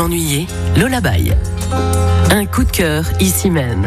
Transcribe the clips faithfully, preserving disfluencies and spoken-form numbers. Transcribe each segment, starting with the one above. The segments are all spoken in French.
m'ennuyer, Lola Baye. Un coup de cœur ici même.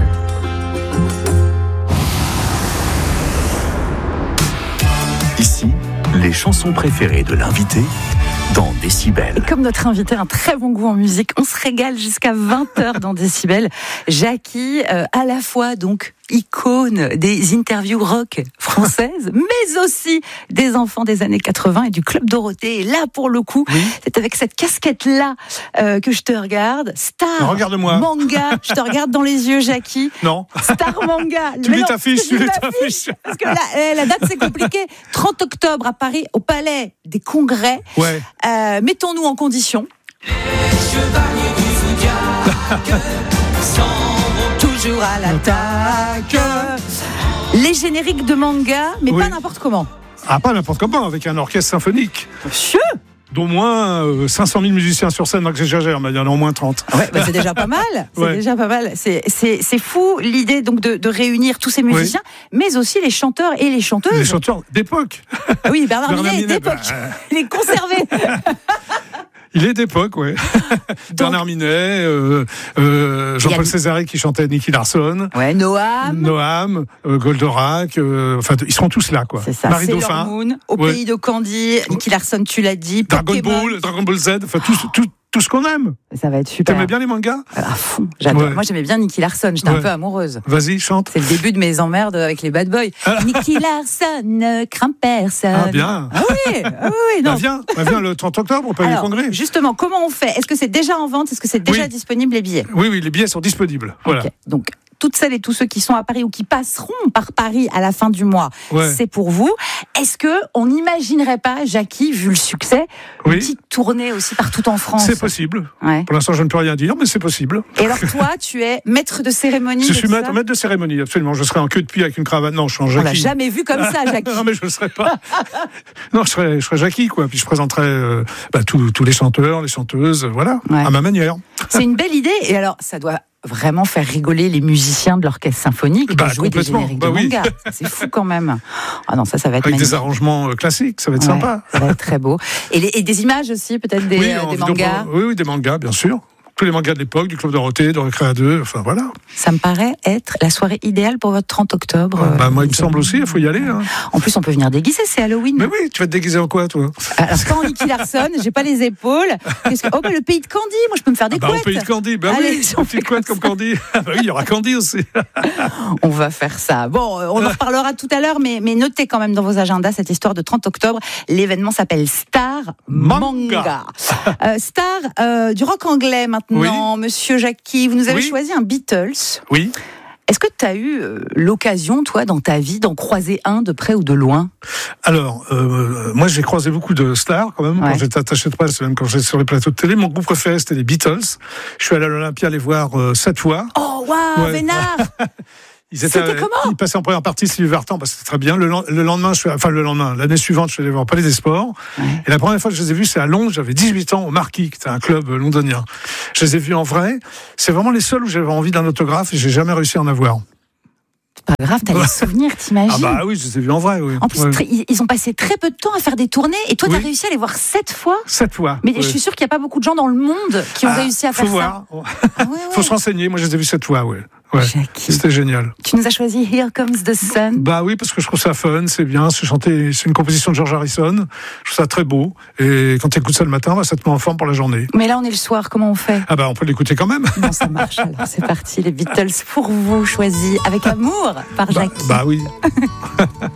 Ici, les chansons préférées de l'invité dans Décibel. Et comme notre invité a un très bon goût en musique, on se régale jusqu'à vingt heures dans Décibel. Jackie, euh, à la fois donc icône des interviews rock françaises, mais aussi des enfants des années quatre-vingts et du Club Dorothée. Et là, pour le coup, oui. c'est avec cette casquette-là euh, que je te regarde. Star non, regarde-moi. Manga. Je te regarde dans les yeux, Jackie. Non. Star Manga. Tu mets ta fiche, tu mets ta fiche. Parce que la, la date, c'est compliqué. trente octobre à Paris, au Palais des Congrès. Ouais. Euh, mettons-nous en condition. Les chevaliers du Zodiac toujours à l'attaque. Les génériques de manga, mais oui. pas n'importe comment. Ah, pas n'importe comment, avec un orchestre symphonique. Monsieur d'au moins euh, cinq cent mille musiciens sur scène, donc j'exagère, mais il y en a au moins trente. Ouais, bah c'est déjà pas mal. C'est ouais. déjà pas mal. C'est, c'est, c'est fou l'idée donc de, de réunir tous ces musiciens, oui. mais aussi les chanteurs et les chanteuses. Les chanteurs d'époque. Oui, Bernard, Bernard Minet, Minet d'époque. Bah... Il est conservé. Il est d'époque, oui. Bernard Minet, euh, euh, Jean-Paul a... Césaré qui chantait Nicky Larson. Ouais, Noam. Noam, euh, Goldorak. Euh, enfin, ils seront tous là, quoi. C'est ça. Marie Sailor Dauphin. Moon, Au ouais. pays de Candy, Nicky Larson, tu l'as dit. Dragon Ball, Dragon Ball Z. Enfin, tout, tout, tout ce qu'on aime. Ça va être super. T'aimais bien les mangas ? À fond. J'adore. Ouais. Moi, j'aimais bien Nicky Larson. J'étais ouais. un peu amoureuse. Vas-y, chante. C'est le début de mes emmerdes avec les bad boys. Ah. Nicky Larson ne craint personne. Ah, bien. Ah oui, ah oui, non. Bah viens, bah viens le trente octobre au Palais des Congrès. Justement, comment on fait ? Est-ce que c'est déjà en vente ? Est-ce que c'est déjà oui. disponible, les billets ? Oui, oui, les billets sont disponibles. Voilà. Okay. Donc, toutes celles et tous ceux qui sont à Paris ou qui passeront par Paris à la fin du mois, ouais. c'est pour vous. Est-ce qu'on n'imaginerait pas, Jackie, vu le succès, oui. une petite tournée aussi partout en France ? C'est possible. Ouais. Pour l'instant, je ne peux rien dire, mais c'est possible. Et alors toi, tu es maître de cérémonie ? Je suis maître, maître de cérémonie, absolument. Je serai en queue de pied avec une cravate. Non, je suis en Jackie. On l'a jamais vu comme ça, Jackie. Non, mais je ne serai pas. Non, je serai, je serai Jackie, quoi. Puis je présenterai euh, bah, tous, tous les chanteurs, les chanteuses, voilà, ouais. à ma manière. C'est une belle idée. Et alors, ça doit vraiment faire rigoler les musiciens de l'orchestre symphonique bah, de jouer des génériques bah, de oui. manga. C'est fou quand même. Ah non, ça, ça va être avec magnifique. Des arrangements classiques, ça va être ouais, sympa. Ça va être très beau. Et, les, et des images aussi, peut-être des, oui, euh, des vidéo, mangas. Oui, oui, des mangas, bien sûr. Tous les mangas de l'époque, du Club Dorothée, de Récréa deux, enfin voilà. Ça me paraît être la soirée idéale pour votre trente octobre. Euh, bah, moi, il me semble aussi, il faut y aller. Hein. En plus, on peut venir déguiser, c'est Halloween. Mais oui, tu vas te déguiser en quoi, toi ? Alors, pas en Nicky Larson, j'ai pas les épaules. Que... Oh, bah, le pays de Candy, moi, je peux me faire des ah bah, couettes. Au pays de Candy, bah Allez, oui, on fait couette comme Candy. Ah bah oui, il y aura Candy aussi. On va faire ça. Bon, on en reparlera tout à l'heure, mais, mais notez quand même dans vos agendas cette histoire de trente octobre. L'événement s'appelle Star Manga. Manga. euh, Star euh, du rock anglais maintenant, oui. Monsieur Jackie, vous nous avez oui. choisi un Beatles. Oui. Est-ce que tu as eu euh, l'occasion, toi, dans ta vie, d'en croiser un de près ou de loin ? Alors, euh, moi, j'ai croisé beaucoup de stars, quand même, ouais. quand j'étais attaché de presse, même quand j'étais sur les plateaux de télé. Mon groupe préféré, c'était les Beatles. Je suis allé à l'Olympia les voir euh, sept fois. Oh, waouh, ouais. Vénard. Ils étaient, C'était comment ? Ils passaient en première partie Sylvie Vartan, bah, c'était très bien. Le, le lendemain, je suis, enfin le lendemain, l'année suivante, je suis allé voir Palais des Sports. Ouais. Et la première fois que je les ai vus, c'est à Londres. J'avais dix-huit ans au Marquis, qui était un club londonien. Je les ai vus en vrai. C'est vraiment les seuls où j'avais envie d'un autographe et j'ai jamais réussi à en avoir. Pas grave, t'as les souvenirs, t'imagines ? Ah bah oui, je les ai vus en vrai, oui. En plus, ouais. très, ils ont passé très peu de temps à faire des tournées, et toi, oui. t'as réussi à les voir sept fois ? Sept fois. Mais ouais. je suis sûre qu'il n'y a pas beaucoup de gens dans le monde qui ont ah, réussi à faut faire voir. ça. Ah ouais, ouais. Faut se renseigner. Moi, je les ai vus sept fois, ouais. Ouais, c'était génial. Tu nous as choisi Here Comes the Sun. Bah oui, parce que je trouve ça fun, c'est bien, c'est chanté, c'est une composition de George Harrison. Je trouve ça très beau. Et quand tu écoutes ça le matin, bah, ça te met en forme pour la journée. Mais là, on est le soir, comment on fait ? Ah bah on peut l'écouter quand même. Bon, ça marche. Alors c'est parti, les Beatles pour vous, choisis avec amour par Jackie. Bah, bah oui.